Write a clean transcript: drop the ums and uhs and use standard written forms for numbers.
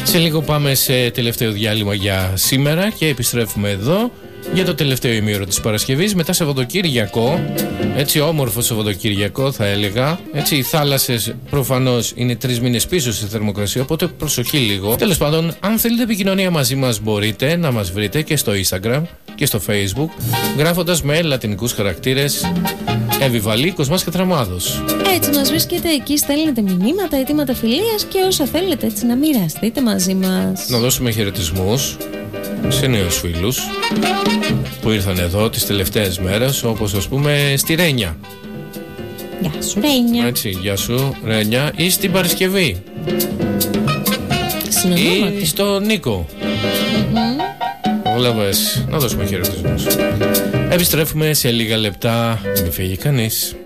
Σε λίγο πάμε σε τελευταίο διάλειμμα για σήμερα και επιστρέφουμε εδώ για το τελευταίο ημίωρο της Παρασκευής. Μετά Σαββατοκύριακο, έτσι όμορφο Σαββατοκύριακο θα έλεγα. Έτσι οι θάλασσες προφανώς είναι 3 μήνες πίσω στη θερμοκρασία, οπότε προσοχή λίγο. Τέλος πάντων, αν θέλετε επικοινωνία μαζί μας μπορείτε να μας βρείτε και στο Instagram και στο Facebook, γράφοντας με λατινικούς χαρακτήρες Εβιβαλή, Κοσμάς και Τραμάδος. Έτσι μας βρίσκετε εκεί, στέλνετε μηνύματα, αιτήματα φιλίας και όσα θέλετε έτσι να μοιραστείτε μαζί μας. Να δώσουμε χαιρετισμούς σε νέους φίλους που ήρθαν εδώ τις τελευταίες μέρες, όπως ας πούμε στη Ρένια. Γεια σου Ρένια. Έτσι, γεια σου Ρένια. Ή στην Παρασκευή. Συνονόματι. Ή στο Νίκο. Βλέπεις, να δώσουμε χαιρετισμούς. Επιστρέφουμε σε λίγα λεπτά. Μην φύγει κανείς.